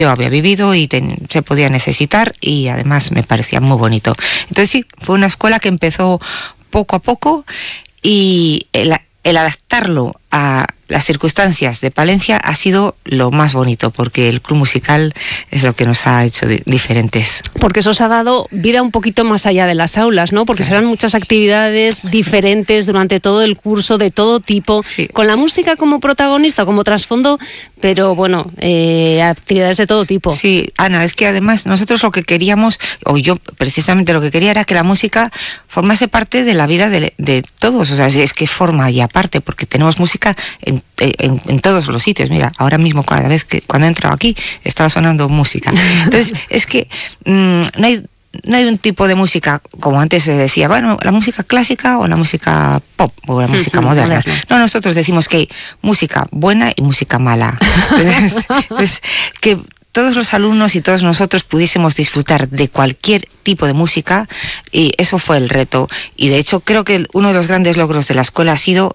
yo había vivido y se podía necesitar, y además me parecía muy bonito. Entonces sí, fue una escuela que empezó poco a poco, y el adaptarlo a las circunstancias de Palencia ha sido lo más bonito, porque el club musical es lo que nos ha hecho diferentes. Porque eso os ha dado vida un poquito más allá de las aulas, ¿no? Porque serán muchas actividades diferentes durante todo el curso, de todo tipo, con la música como protagonista, como trasfondo, pero bueno, actividades de todo tipo. Sí, Ana, es que además nosotros lo que queríamos, o yo precisamente lo que quería, era que la música formase parte de la vida de todos. O sea, es que forma ya parte, porque tenemos música en todos los sitios. Mira, ahora mismo cada vez cuando he entrado aquí estaba sonando música. Entonces es que no hay un tipo de música, como antes se decía, bueno, la música clásica o la música pop o la música moderna. No, nosotros decimos que hay música buena y música mala. Entonces, que todos los alumnos y todos nosotros pudiésemos disfrutar de cualquier tipo de música, y eso fue el reto. Y de hecho creo que uno de los grandes logros de la escuela ha sido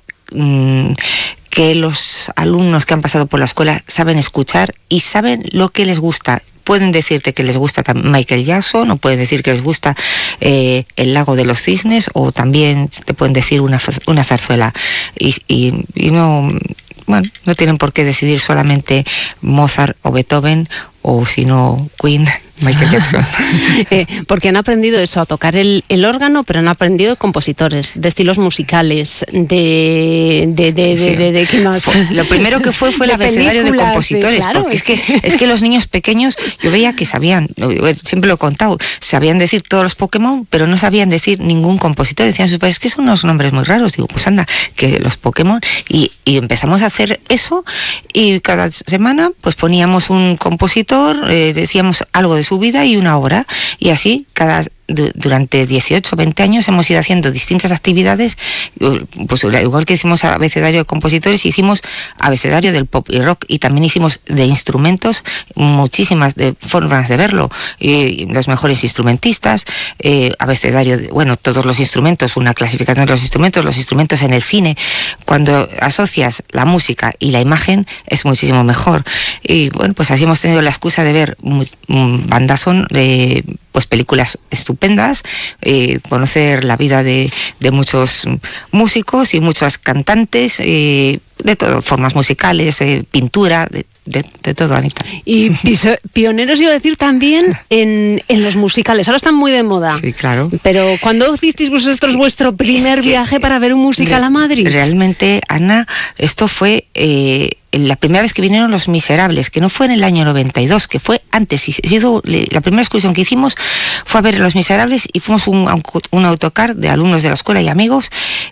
que los alumnos que han pasado por la escuela saben escuchar y saben lo que les gusta. Pueden decirte que les gusta Michael Jackson, o pueden decir que les gusta El lago de los cisnes, o también te pueden decir una zarzuela. Y no, bueno, no tienen por qué decidir solamente Mozart o Beethoven, o si no Queen, Michael Jackson. Porque han aprendido eso, a tocar el órgano, pero han aprendido de compositores, de estilos musicales, de ¿qué más? Lo primero que fue el abecedario de compositores, claro, porque es que los niños pequeños, yo veía que sabían, siempre lo he contado, sabían decir todos los Pokémon, pero no sabían decir ningún compositor. Decían sus padres, es que son unos nombres muy raros. Digo, pues anda, que los Pokémon, y empezamos a hacer eso, y cada semana pues poníamos un compositor, decíamos algo de su vida y una hora, y así durante 18 o 20 años hemos ido haciendo distintas actividades. Pues igual que hicimos abecedario de compositores, hicimos abecedario del pop y rock, y también hicimos de instrumentos, muchísimas de formas de verlo, los mejores instrumentistas, abecedario todos los instrumentos, una clasificación de los instrumentos en el cine. Cuando asocias la música y la imagen es muchísimo mejor. Y bueno, pues así hemos tenido la excusa de ver bandazón, pues películas estupendas, conocer la vida de muchos músicos y muchas cantantes, de todas formas musicales, pintura, de todo, Anita. Y pioneros, iba a decir, también en los musicales. Ahora están muy de moda. Sí, claro. Pero ¿cuándo hicisteis vosotros vuestro primer viaje para ver un musical a Madrid? Realmente, Ana, esto fue la primera vez que vinieron Los Miserables, que no fue en el año 92, que fue antes. La primera excursión que hicimos fue a ver Los Miserables, y fuimos un autocar de alumnos de la escuela y amigos,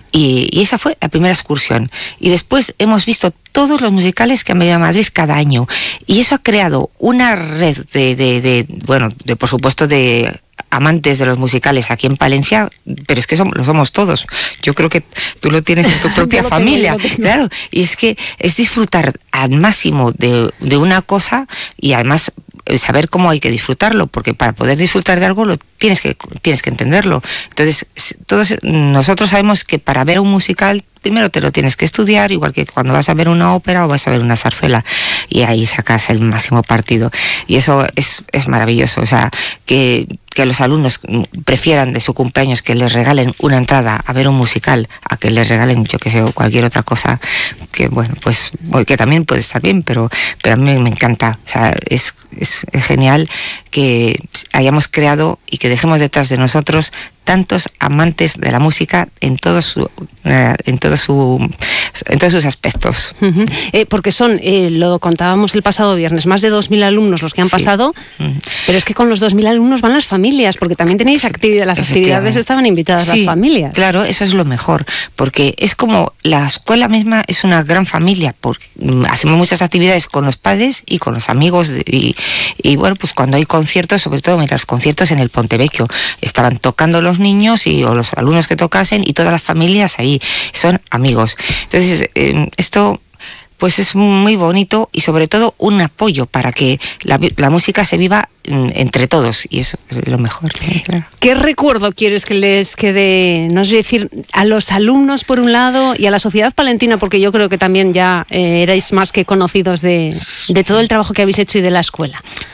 y esa fue la primera excursión. Y después hemos visto todos los musicales que han venido a Madrid cada año, y eso ha creado una red de por supuesto, de amantes de los musicales aquí en Palencia, pero es que lo somos todos. Yo creo que tú lo tienes en tu propia familia. Claro, y es que es disfrutar al máximo de una cosa, y además saber cómo hay que disfrutarlo, porque para poder disfrutar de algo tienes que entenderlo. Entonces, todos nosotros sabemos que para ver un musical primero te lo tienes que estudiar, igual que cuando vas a ver una ópera o vas a ver una zarzuela, y ahí sacas el máximo partido. Y eso es maravilloso. O sea, que los alumnos prefieran de su cumpleaños que les regalen una entrada a ver un musical a que les regalen, yo que sé, cualquier otra cosa, que bueno, pues que también puede estar bien, pero a mí me encanta. O sea, es genial que hayamos creado y que dejemos detrás de nosotros tantos amantes de la música en todos sus aspectos. Uh-huh. Porque son, lo contábamos el pasado viernes, más de 2.000 alumnos los que han pasado, pero es que con los 2.000 alumnos van las familias, porque también tenéis las actividades estaban invitadas las familias. Claro, eso es lo mejor, porque es como la escuela misma es una gran familia, porque hacemos muchas actividades con los padres y con los amigos, y bueno, pues cuando hay conciertos, sobre todo, mira, los conciertos en el Pontevecchio, estaban tocando los niños o los alumnos que tocasen, y todas las familias ahí son amigos. Entonces, esto pues es muy bonito y sobre todo un apoyo para que la música se viva entre todos, y eso es lo mejor. Claro. ¿Qué recuerdo quieres que les quede, no sé decir, a los alumnos por un lado y a la sociedad palentina, porque yo creo que también ya erais más que conocidos de todo el trabajo que habéis hecho y de la escuela?